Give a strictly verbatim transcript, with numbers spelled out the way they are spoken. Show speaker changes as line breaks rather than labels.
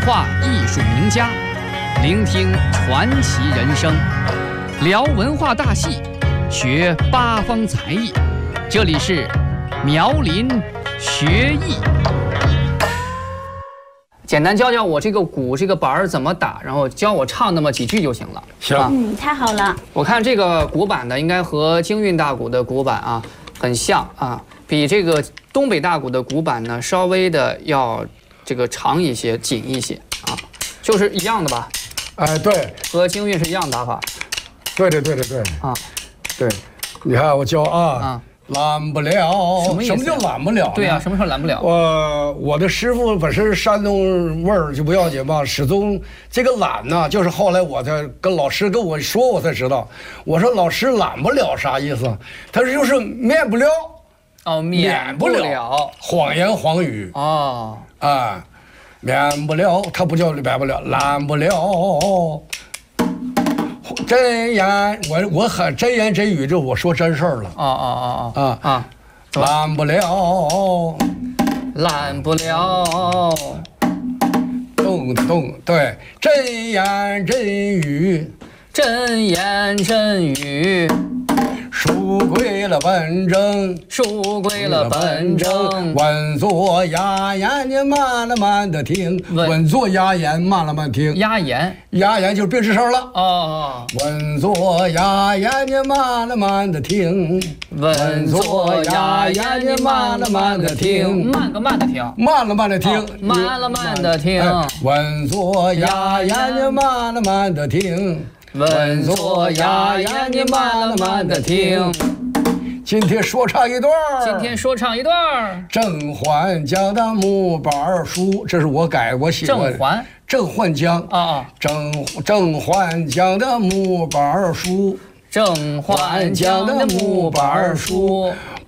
话艺术名家，聆听传奇人生，聊文化大戏，学八方才艺。这里是苗林学艺。简单教教我这个鼓这个板儿怎么打，然后教我唱那么几句就行了。
行，
啊、
嗯，太好了。
我看这个鼓板呢，应该和京韵大鼓的鼓板啊很像啊，比这个东北大鼓的鼓板呢稍微的要这个长一些、紧一些啊，就是一样的吧？
哎，对，
和京韵是一样打法。
对对对对对
啊，
对，你看我教啊。
啊
懒不了，
什么意思？
什么叫懒不了？
对呀、啊，什么时候懒不了？
我我的师傅本身山东味儿就不要紧嘛，始终这个懒呢，就是后来我才跟老师跟我说，我才知道。我说老师懒不了啥意思？他说就是免不了，
哦，免不了，
谎言谎语
哦，
啊，免不了，他不叫免不了，懒不了。真言，我我很真言真语，就我说真事儿了。
哦哦哦
啊
啊，
懒不了，
懒不了，
动动对，真言真语，
真言真语，
书归了本正，
书归了本正，
稳坐哑言，你慢了慢的听，稳坐哑言，慢了慢听，
哑言，
哑言就是别吱声了。
哦，
稳坐哑言，你慢了慢的听，
稳坐哑言，你慢了慢的听，慢个慢的听，
慢了慢的听，
慢了慢的听，
稳坐哑言，你慢了慢的听。
稳坐哑言，你慢了慢的听。
今天说唱一段
今天说唱一段
甄嬛讲的木板书，这是我改我写的。
甄嬛，
甄嬛讲
啊啊，
甄甄嬛讲的木板书，
甄嬛讲的木板书。